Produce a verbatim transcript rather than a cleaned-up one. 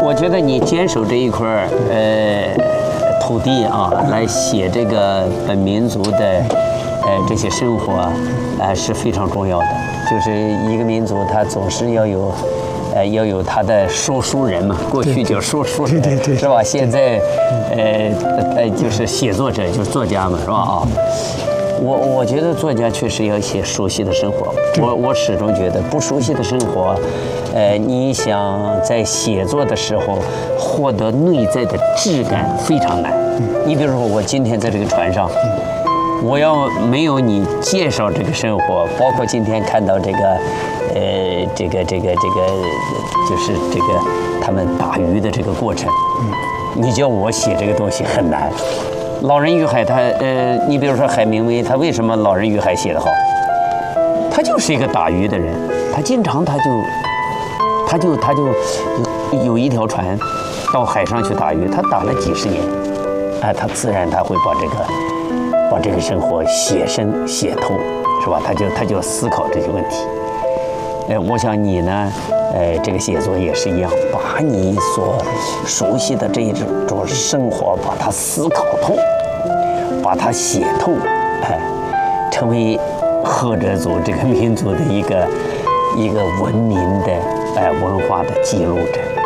我觉得你坚守这一块儿呃土地啊，来写这个本民族的呃这些生活啊、呃、是非常重要的。就是一个民族，它总是要有。呃，要有他的说书人嘛，过去叫说书人， 对对对， 是吧？现在，呃，呃，就是写作者，就是作家嘛，是吧？啊，我我觉得作家确实要写熟悉的生活。我我始终觉得，不熟悉的生活，呃，你想在写作的时候获得内在的质感非常难。你比如说，我今天在这个船上。我要没有你介绍这个生活，包括今天看到这个，呃，这个这个这个，就是这个他们打鱼的这个过程，你叫我写这个东西很难。老人与海，他呃，你比如说海明威，他为什么老人与海写得好？他就是一个打鱼的人，他经常他就，他就他就有有一条船到海上去打鱼，他打了几十年，哎，他自然他会把这个。把这个生活写深写透，是吧？他就他就要思考这些问题。呃，我想你呢，呃，这个写作也是一样，把你所熟悉的这一种生活，把它思考透，把它写透，哎、呃，成为赫哲族这个民族的一个一个文明的哎、呃、文化的记录者。